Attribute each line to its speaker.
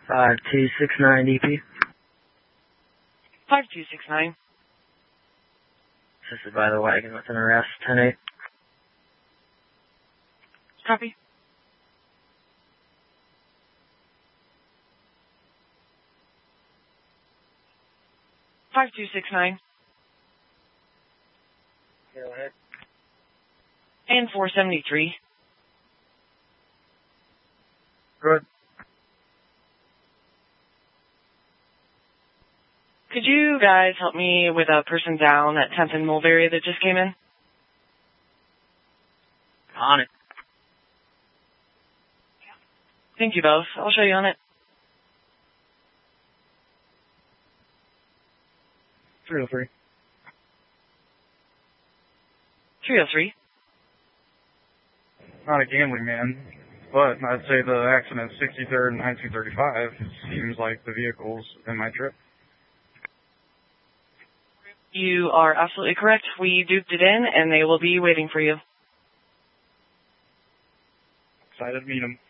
Speaker 1: 5269 DP.
Speaker 2: 5269.
Speaker 1: Assisted by the wagon with an arrest, 10-8.
Speaker 2: Copy. Five 269.
Speaker 1: Go ahead.
Speaker 2: And 473.
Speaker 1: Good.
Speaker 2: Could you guys help me with a person down at 10th and Mulberry that just came in?
Speaker 1: On it.
Speaker 2: Thank you both. I'll show you on it.
Speaker 1: 303.
Speaker 2: 303.
Speaker 3: Not a gambling man, but I'd say the accident 63rd and 1935 seems like the vehicle's in my trip.
Speaker 2: You are absolutely correct. We duped it in, and they will be waiting for you.
Speaker 3: Excited to meet him.